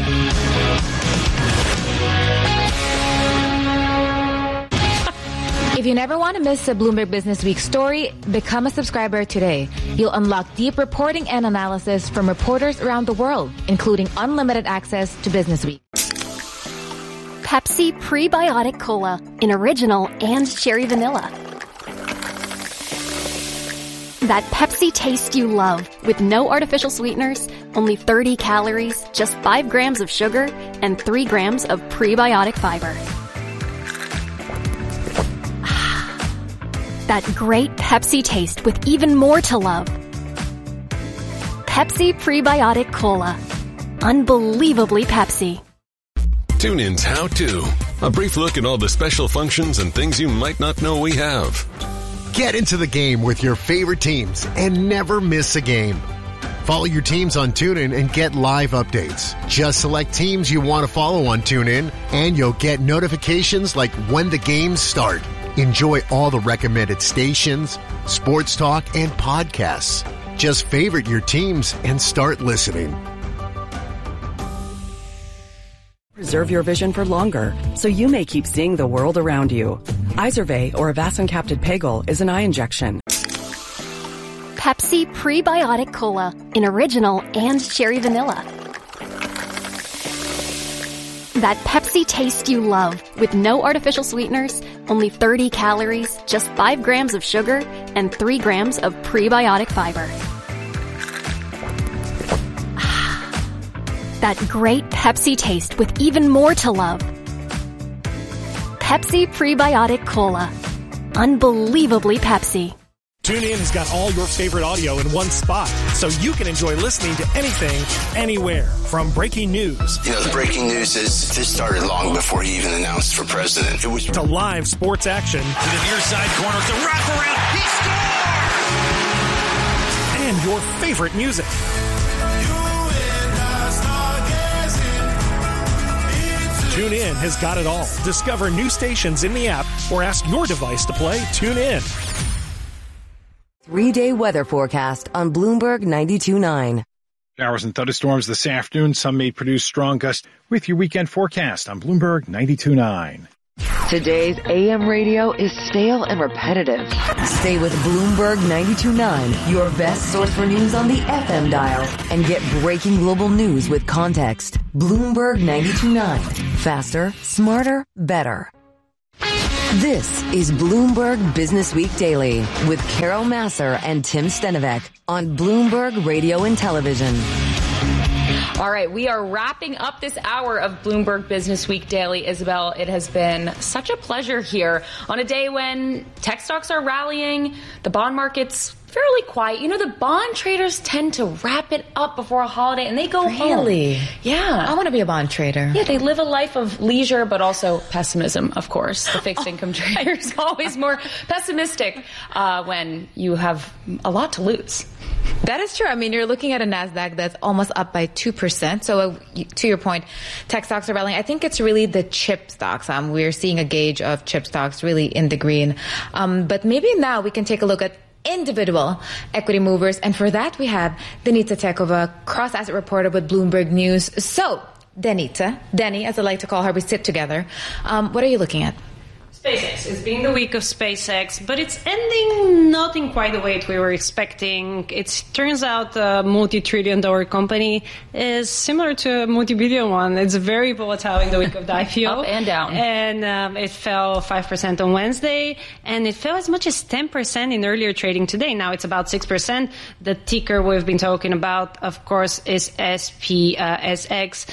If you never want to miss a Bloomberg Business Week story, become a subscriber today. You'll unlock deep reporting and analysis from reporters around the world, including unlimited access to Business Week. Pepsi Prebiotic Cola in original and cherry vanilla. That Pepsi taste you love with no artificial sweeteners, only thirty calories, just five grams of sugar, and three grams of prebiotic fiber. That great Pepsi taste with even more to love. Pepsi Prebiotic Cola. Unbelievably Pepsi. TuneIn's How To. A brief look at all the special functions and things you might not know we have. Get into the game with your favorite teams and never miss a game. Follow your teams on TuneIn and get live updates. Just select teams you want to follow on TuneIn, and you'll get notifications like when the games start. Enjoy all the recommended stations, sports talk, and podcasts. Just favorite your teams and start listening. Preserve your vision for longer, so you may keep seeing the world around you. Izervay or Avastin-capted Pagol is an eye injection. Pepsi Prebiotic Cola in original and cherry vanilla. That Pepsi taste you love with no artificial sweeteners, only thirty calories, just five grams of sugar, and three grams of prebiotic fiber. That great Pepsi taste with even more to love. Pepsi Prebiotic Cola. Unbelievably Pepsi. TuneIn has got all your favorite audio in one spot, so you can enjoy listening to anything, anywhere. From breaking news. You know, the breaking news is this started long before he even announced for president. It was to live sports action. To the near side corner, the wraparound, he scores! And your favorite music. TuneIn has got it all. Discover new stations in the app or ask your device to play TuneIn. Three-day weather forecast on Bloomberg ninety-two point nine. Showers and thunderstorms this afternoon. Some may produce strong gusts with your weekend forecast on Bloomberg ninety-two point nine. Today's A M radio is stale and repetitive. Stay with Bloomberg ninety-two point nine, your best source for news on the F M dial, and get breaking global news with context. Bloomberg ninety-two point nine. Faster, smarter, better. This is Bloomberg Business Week Daily with Carol Masser and Tim Stenovec on Bloomberg Radio and Television. All right, we are wrapping up this hour of Bloomberg Business Week Daily. Isabel, it has been such a pleasure here on a day when tech stocks are rallying, the bond market's fairly quiet. You know, the bond traders tend to wrap it up before a holiday and they go Really? home. Yeah. I want to be a bond trader. Yeah, they live a life of leisure, but also pessimism, of course. The fixed income trader is always more pessimistic uh, when you have a lot to lose. That is true. I mean, you're looking at a NASDAQ that's almost up by two percent. So uh, to your point, tech stocks are rallying. I think it's really the chip stocks. Um, we're seeing a gauge of chip stocks really in the green. Um, but maybe now we can take a look at individual equity movers. And for that, we have Denita Tekova, cross-asset reporter with Bloomberg News. So, Denita, Denny, as I like to call her, we sit together. Um, what are you looking at? SpaceX. It's been the week of SpaceX, but it's ending not in quite the way we were expecting. It turns out a multi-trillion dollar company is similar to a multi-billion one. It's very volatile in the week of the I P O. Up and down. And um, it fell five percent on Wednesday, and it fell as much as ten percent in earlier trading today. Now it's about six percent. The ticker we've been talking about, of course, is S P S X.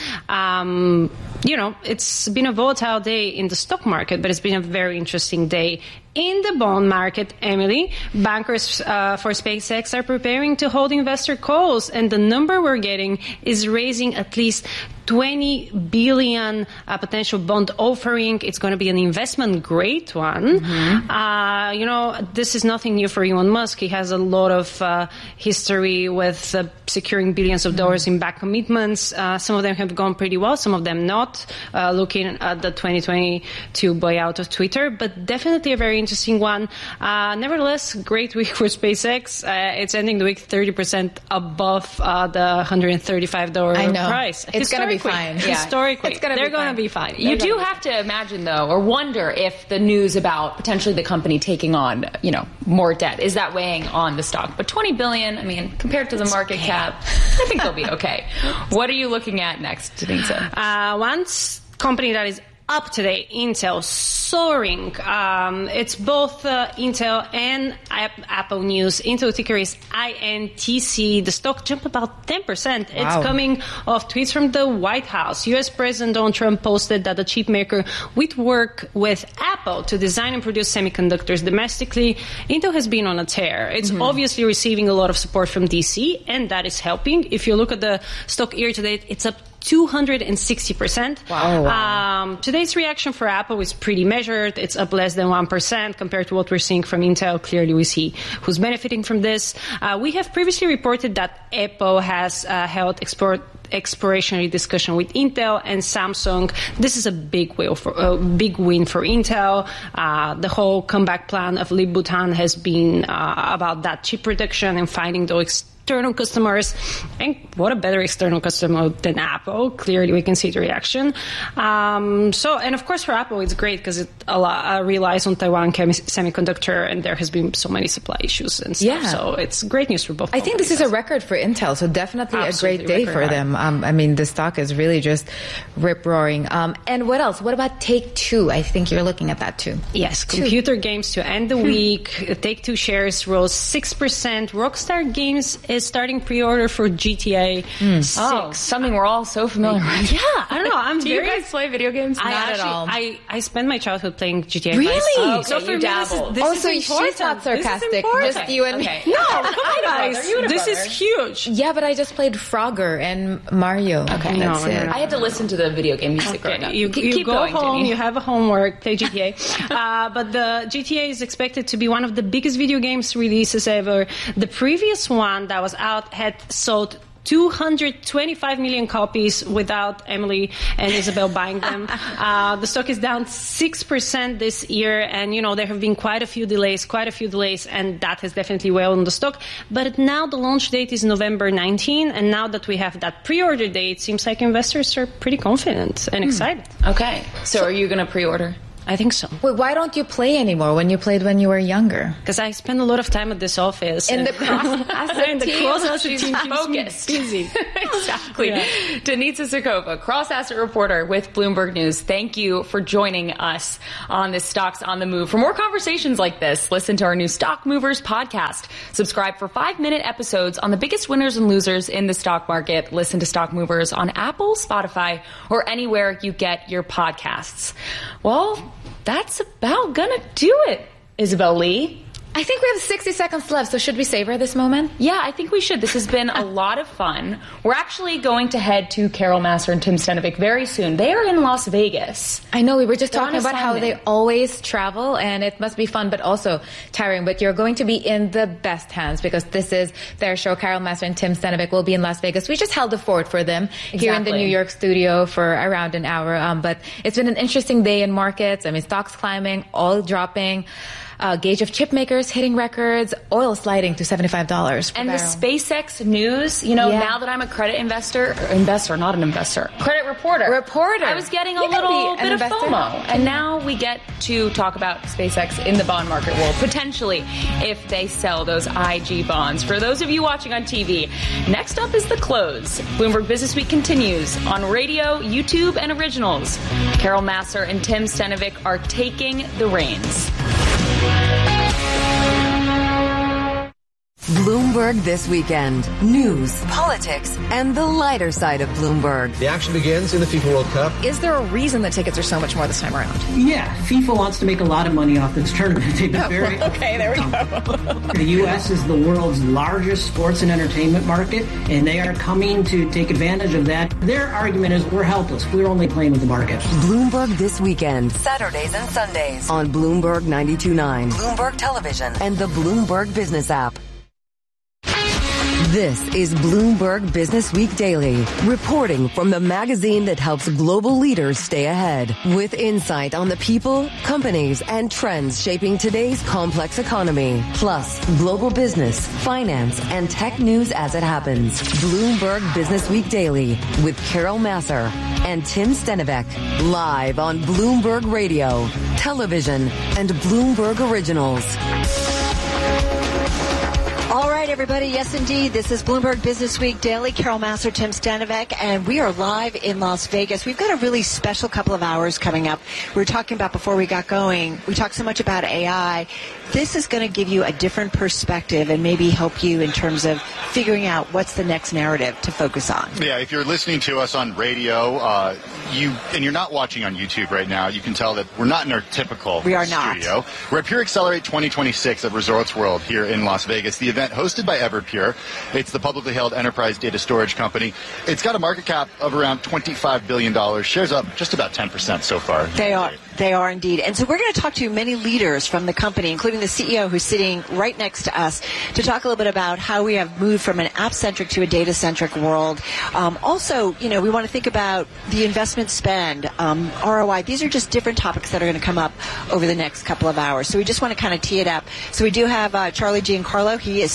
Um, you know, it's been a volatile day in the stock market, but it's been a very very interesting day in the bond market. Emily, bankers uh, for SpaceX are preparing to hold investor calls, and the number we're getting is raising at least twenty billion uh, potential bond offering. It's going to be an investment grade one. Mm-hmm. Uh, you know, this is nothing new for Elon Musk. He has a lot of uh, history with uh, securing billions of dollars mm-hmm. in back commitments. Uh, some of them have gone pretty well, some of them not. Uh, looking at the twenty twenty-two buyout of Twitter, but definitely a very interesting one. Uh, nevertheless, great week for SpaceX. Uh, it's ending the week thirty percent above uh, the one hundred thirty-five dollars I know. price. It's going to be fine. Yeah. Historically, it's gonna they're be going to fine. be fine. You do have to imagine, though, or wonder if the news about potentially the company taking on, you know, more debt, is that weighing on the stock? But twenty billion dollars, I mean, compared to the market okay. cap, I think they'll be okay. What are you looking at next, Denisa? Uh, one company that is up today, Intel, soaring. Um, it's both uh, Intel and Apple News. Intel ticker is I N T C. The stock jumped about ten percent. Wow. It's coming off tweets from the White House. U S President Donald Trump posted that the chip maker would work with Apple to design and produce semiconductors domestically. Intel has been on a tear. It's mm-hmm. obviously receiving a lot of support from D C, and that is helping. If you look at the stock year to date, it's up two hundred sixty percent. Wow. wow. Um, today's reaction for Apple is pretty measured. It's up less than one percent compared to what we're seeing from Intel. Clearly, we see who's benefiting from this. Uh, we have previously reported that Apple has uh, held export exploratory discussion with Intel and Samsung. This is a big win for a uh, big win for Intel. Uh, the whole comeback plan of Lip-Bu Tan has been uh, about that chip production and finding those external customers. And what a better external customer than Apple. Clearly, we can see the reaction. Um, so, and of course, for Apple, it's great because it a lot, uh, relies on Taiwan chemi- semiconductor, and there has been so many supply issues and stuff. Yeah. So it's great news for both. I think this is a record for Intel, so definitely Absolutely a great day for high. them. Um, I mean, the stock is really just rip-roaring. Um, and what else? What about Take-Two? I think you're looking at that too. Yes, computer games to end the week. Take-Two shares rose six percent. Rockstar Games is starting pre-order for G T A Mm. six. Oh, something we're all so familiar with. Yeah, I don't know. I'm Do very, you guys play video games? I Not actually, at all. I, I spent my childhood playing G T A. Really? Vice. Okay, so for you me, this is, dabbled. this Oh, is so important. she's not sarcastic, This is important. just you and me. Okay. No, come I on, had a guys. brother. You had a This is brother. huge. Yeah, but I just played Frogger and Mario. Okay, No, that's no, it. no. I had to listen to the video game music growing up. You, Keep- you keep go going, home, Jenny. you have a homework, play G T A. uh, but the G T A is expected to be one of the biggest video games releases ever. The previous one that was out had sold two hundred twenty-five million copies without Emily and Isabel buying them. Uh, the stock is down six percent this year, and, you know, there have been quite a few delays, quite a few delays, and that has definitely weighed on the stock. But now the launch date is November nineteenth, and now that we have that pre-order date, it seems like investors are pretty confident and excited. Okay, so, are you going to pre-order? I think so. Wait, why don't you play anymore when you played when you were younger? Because I spend a lot of time at this office. In and the cross-asset in the team? cross-asset She's team keeps me focused. busy. Exactly. Yeah. Denitsa Sokova, cross-asset reporter with Bloomberg News. Thank you for joining us on this Stocks on the Move. For more conversations like this, listen to our new Stock Movers podcast. Subscribe for five-minute episodes on the biggest winners and losers in the stock market. Listen to Stock Movers on Apple, Spotify, or anywhere you get your podcasts. Well, that's about gonna do it, Isabel Lee. I think we have sixty seconds left, so should we savor this moment? Yeah, I think we should. This has been a lot of fun. We're actually going to head to Carol Massar and Tim Stenovic very soon. They are in Las Vegas. I know, we were just They're talking on about how they assignment. always travel, and it must be fun, but also tiring. But you're going to be in the best hands because this is their show. Carol Massar and Tim Stenovic will be in Las Vegas. We just held the fort for them here in the Exactly. New York studio for around an hour. Um, but it's been an interesting day in markets. I mean, stocks climbing, oil dropping. Uh, gauge of chip makers hitting records, oil sliding to seventy-five dollars per And barrel. the SpaceX news, you know, Yeah. now that I'm a credit investor, or investor, not an investor, credit reporter. Reporter. I was getting a You can little be an bit of investor. FOMO. And now we get to talk about SpaceX in the bond market world, potentially, if they sell those I G bonds. For those of you watching on T V, next up is The Close. Bloomberg Business Week continues on radio, YouTube, and originals. Carol Massar and Tim Stenovic are taking the reins. Bloomberg This Weekend. News, politics, and the lighter side of Bloomberg. The action begins in the FIFA World Cup. Is there a reason that tickets are so much more this time around? Yeah, FIFA wants to make a lot of money off this tournament. They've been very okay, there we go. The U S is the world's largest sports and entertainment market, and they are coming to take advantage of that. Their argument is we're helpless. We're only playing with the market. Bloomberg This Weekend. Saturdays and Sundays on Bloomberg ninety-two point nine, Bloomberg Television, and the Bloomberg Business app. This is Bloomberg Business Week Daily, reporting from the magazine that helps global leaders stay ahead, with insight on the people, companies, and trends shaping today's complex economy, plus global business, finance, and tech news as it happens. Bloomberg Business Week Daily with Carol Massar and Tim Stenovic, live on Bloomberg Radio, television, and Bloomberg Originals. All right, everybody. Yes, indeed. This is Bloomberg Business Week Daily. Carol Massar, Tim Stenovic, and we are live in Las Vegas. We've got a really special couple of hours coming up. We were talking about before we got going. We talked so much about A I. This is going to give you a different perspective and maybe help you in terms of figuring out what's the next narrative to focus on. Yeah, if you're listening to us on radio, uh, you and you're not watching on YouTube right now, you can tell that we're not in our typical We are not. studio. We're at Pure Accelerate twenty twenty-six at Resorts World here in Las Vegas. The event hosted by Everpure. It's the publicly held enterprise data storage company. It's got a market cap of around twenty-five billion dollars. Shares up just about ten percent so far. They are. They are indeed. And so we're going to talk to many leaders from the company, including the C E O who's sitting right next to us, to talk a little bit about how we have moved from an app-centric to a data-centric world. Um, also, you know, we want to think about the investment spend, um, R O I. These are just different topics that are going to come up over the next couple of hours. So we just want to kind of tee it up. So we do have uh, Charlie Giancarlo. He is sitting down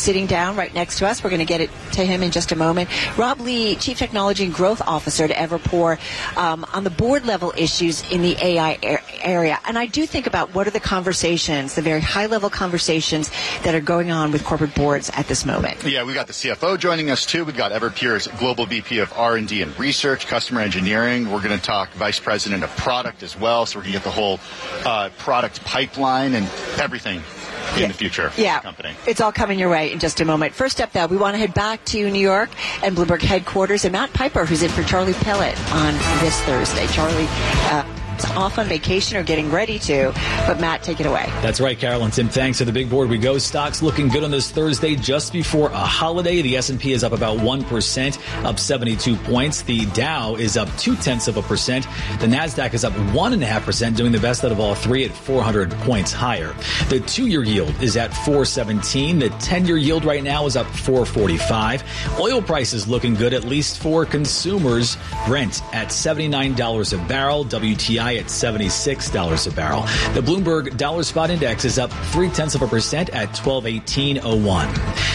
Brown right next to us. We're going to get it to him in just a moment. Rob Lee, Chief Technology and Growth Officer to Everpure, um, on the board level issues in the A I er- area. And I do think about what are the conversations, the very high level conversations that are going on with corporate boards at this moment. Yeah, we've got the C F O joining us too. We've got Everpure's Global V P of R and D and Research, Customer Engineering. We're going to talk Vice President of Product as well, so we're going to get the whole uh, product pipeline and everything in yeah. the future yeah. for the company. It's all coming your way in just a moment. First up, though, we want to head back to New York and Bloomberg headquarters and Matt Piper, who's in for Charlie Pellet on this Thursday. Charlie uh, is off on vacation or getting ready to, but Matt, take it away. That's right, Carol and Tim. Thanks. To the big board we go. Stocks looking good on this Thursday just before a holiday. The S and P is up about one percent, up seventy-two points. The Dow is up two-tenths of a percent. The NASDAQ is up one point five percent, doing the best out of all three at four hundred points higher. The two-year yield is at four seventeen. The ten-year yield right now is up four forty-five. Oil prices looking good, at least for consumers. Brent at seventy-nine dollars a barrel. W T I at seventy-six dollars a barrel. The Bloomberg Dollar Spot Index is up three-tenths of a percent at twelve eighteen oh one.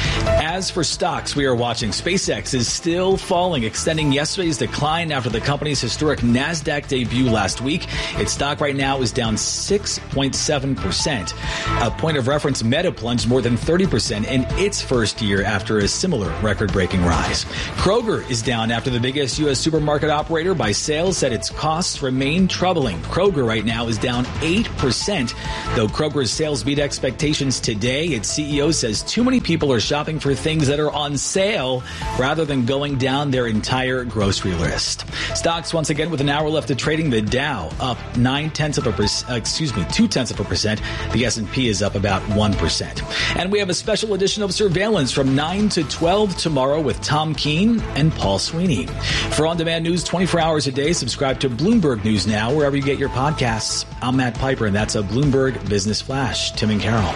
As for stocks, we are watching. SpaceX is still falling, extending yesterday's decline after the company's historic NASDAQ debut last week. Its stock right now is down six point seven percent. A point of reference, Meta plunged more than thirty percent in its first year after a similar record-breaking rise. Kroger is down after the biggest U S supermarket operator by sales said its costs remain troubling. Kroger right now is down eight percent. Though Kroger's sales beat expectations today, its C E O says too many people are shopping for things that are on sale rather than going down their entire grocery list. Stocks once again with an hour left of trading. The Dow up nine tenths of a percent, excuse me, two tenths of a percent. The S and P is up about one percent. And we have a special edition of Surveillance from nine to twelve tomorrow with Tom Keene and Paul Sweeney. For on-demand news twenty-four hours a day, subscribe to Bloomberg News Now wherever you get your podcasts. I'm Matt Piper, and that's a Bloomberg Business Flash. Tim and Carol.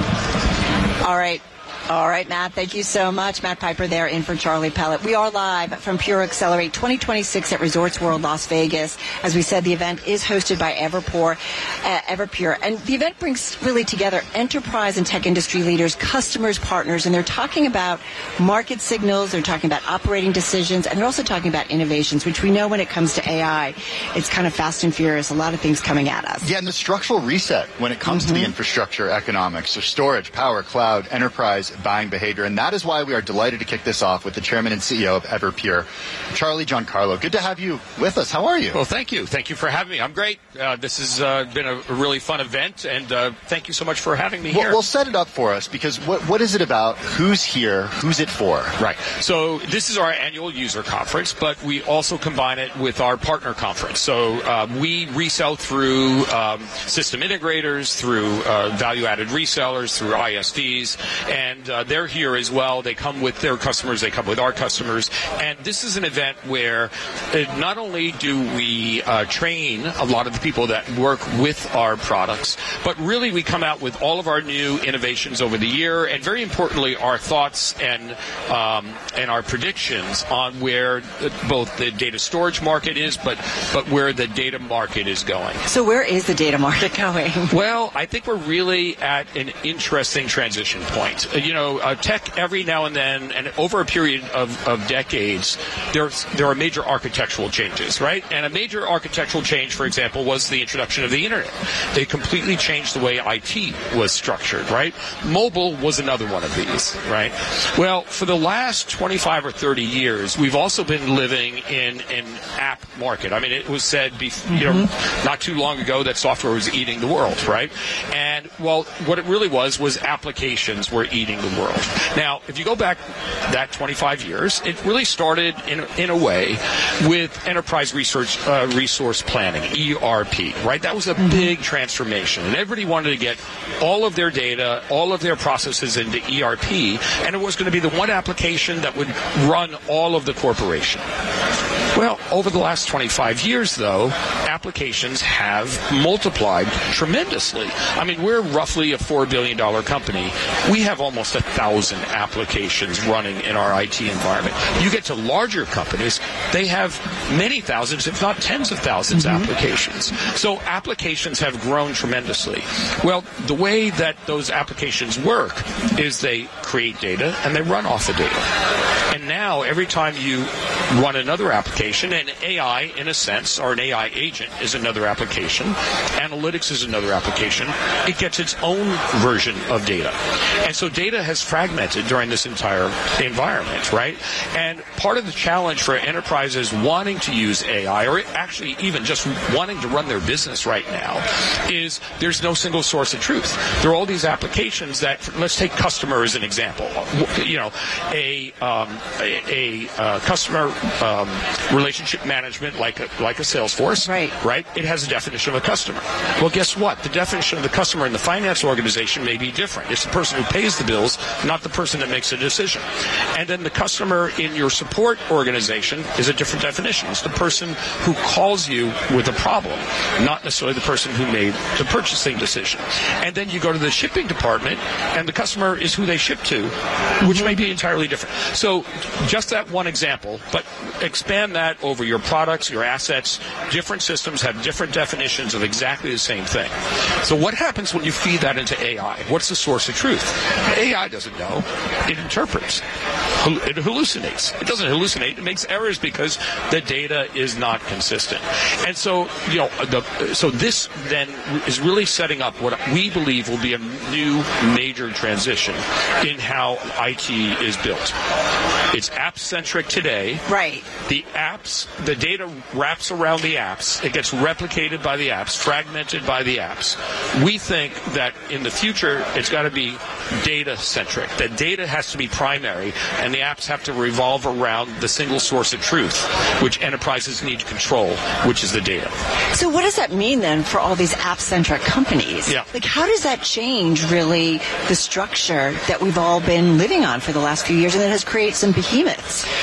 All right. All right, Matt, thank you so much. Matt Piper there in for Charlie Pellet. We are live from Pure Accelerate twenty twenty-six at Resorts World Las Vegas. As we said, the event is hosted by Everpure, uh, Everpure. And the event brings really together enterprise and tech industry leaders, customers, partners, and they're talking about market signals, they're talking about operating decisions, and they're also talking about innovations, which we know when it comes to A I, it's kind of fast and furious, a lot of things coming at us. Yeah, and the structural reset when it comes mm-hmm. to the infrastructure economics, so storage, power, cloud, enterprise, buying behavior. And that is why we are delighted to kick this off with the chairman and C E O of Everpure, Charlie Giancarlo. Good to have you with us. How are you? Well, thank you. Thank you for having me. I'm great. Uh, this has uh, been a, a really fun event, and uh, thank you so much for having me well, here. Well, set it up for us, because what what is it about? Who's here? Who's it for? Right. So this is our annual user conference, but we also combine it with our partner conference. So uh, we resell through um, system integrators, through uh, value-added resellers, through I S Ds, and uh, they're here as well. They come with their customers, they come with our customers, and this is an event where uh, not only do we uh, train a lot of the people that work with our products, but really we come out with all of our new innovations over the year, and very importantly, our thoughts and um, and our predictions on where both the data storage market is, but but where the data market is going. So where is the data market going? Well, I think we're really at an interesting transition point. Uh, you know, uh, tech every now and then, and over a period of, of decades, there's, there are major architectural changes, right? And a major architectural change, for example, was the introduction of the internet. They completely changed the way I T was structured, right? Mobile was another one of these, right? Well, for the last twenty-five or thirty years, we've also been living in an app market. I mean, it was said, before, you know, not too long ago that software was eating the world, right? And, well, what it really was was applications were eating the world. Now, if you go back that twenty-five years, it really started in, in a way with enterprise research, uh, resource planning, E R P, right? That was a big transformation, and everybody wanted to get all of their data, all of their processes into E R P, and it was going to be the one application that would run all of the corporation. Well, over the last twenty-five years, though, applications have multiplied tremendously. I mean, we're roughly a four billion dollars company. We have almost a thousand applications running in our I T environment. You get to larger companies, they have many thousands, if not tens of thousands mm-hmm. of applications. So applications have grown tremendously. Well, the way that those applications work is they create data and they run off the data. And now every time you run another application, and A I, in a sense, or an A I agent is another application, analytics is another application, it gets its own version of data. And so data has fragmented during this entire environment, right? And part of the challenge for enterprises wanting to use A I, or actually even just wanting to run their business right now, is there's no single source of truth. There are all these applications that, let's take customer as an example. You know, a um, a, a uh, customer um, relationship management, like a, like a Salesforce, right. right? It has a definition of a customer. Well, guess what? The definition of the customer in the finance organization may be different. It's the person who pays the bills, not the person that makes a decision. And then the customer in your support organization is a different definition. It's the person who calls you with a problem, not necessarily the person who made the purchasing decision. And then you go to the shipping department, and the customer is who they ship to, which mm-hmm. may be entirely different. So just that one example, but expand that over your products, your assets. Different systems have different definitions of exactly the same thing. So what happens when you feed that into A I? What's the source of truth? A I doesn't know. It interprets. It hallucinates. It doesn't hallucinate. It makes errors because the data is not consistent. And so, you know, the, so this then is really setting up what we believe will be a new major transition in how I T is built. It's app-centric today. Right. The apps, the data wraps around the apps. It gets replicated by the apps, fragmented by the apps. We think that in the future, it's got to be data-centric. That data has to be primary, and the apps have to revolve around the single source of truth, which enterprises need to control, which is the data. So what does that mean then for all these app-centric companies? Yeah. Like, how does that change, really, the structure that we've all been living on for the last few years, and that has created some behemoths?